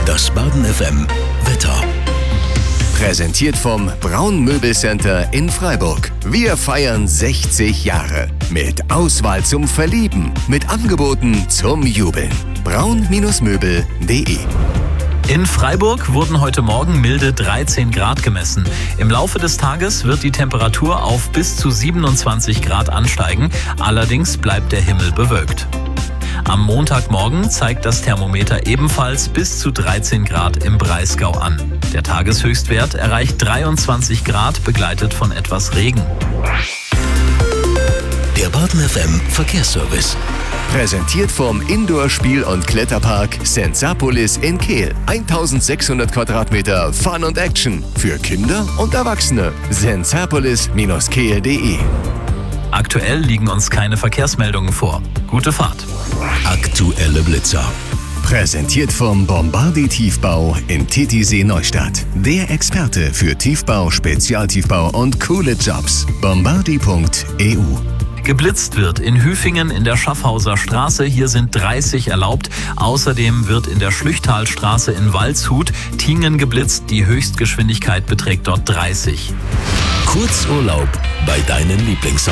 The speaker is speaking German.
Das Baden FM Wetter. Präsentiert vom Braun Möbelcenter in Freiburg. Wir feiern 60 Jahre. Mit Auswahl zum Verlieben. Mit Angeboten zum Jubeln. braun-möbel.de. In Freiburg wurden heute Morgen milde 13 Grad gemessen. Im Laufe des Tages wird die Temperatur auf bis zu 27 Grad ansteigen. Allerdings bleibt der Himmel bewölkt. Am Montagmorgen zeigt das Thermometer ebenfalls bis zu 13 Grad im Breisgau an. Der Tageshöchstwert erreicht 23 Grad, begleitet von etwas Regen. Der Baden FM Verkehrsservice. Präsentiert vom Indoor-Spiel- und Kletterpark Sensapolis in Kehl. 1600 Quadratmeter Fun und Action für Kinder und Erwachsene. sensapolis-kehl.de. Aktuell liegen uns keine Verkehrsmeldungen vor. Gute Fahrt. Aktuelle Blitzer. Präsentiert vom Bombardi Tiefbau in Titisee Neustadt. Der Experte für Tiefbau, Spezialtiefbau und coole Jobs. Bombardi.eu. Geblitzt wird in Hüfingen in der Schaffhauser Straße. Hier sind 30 erlaubt. Außerdem wird in der Schlüchtalstraße in Waldshut Tingen geblitzt. Die Höchstgeschwindigkeit beträgt dort 30. Kurzurlaub bei deinen Lieblings